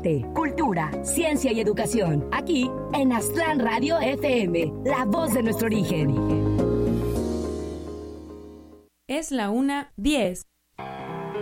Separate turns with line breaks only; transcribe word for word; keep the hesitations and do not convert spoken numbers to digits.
arte, cultura, ciencia y educación. Aquí en Aztlán Radio F M, la voz de nuestro origen.
Es la una diez.